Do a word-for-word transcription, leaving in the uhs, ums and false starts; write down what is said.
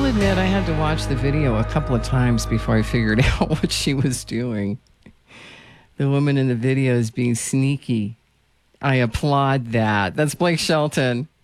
admit I had to watch the video a couple of times before I figured out what she was doing. The woman in the video is being sneaky. I applaud that. That's Blake Shelton.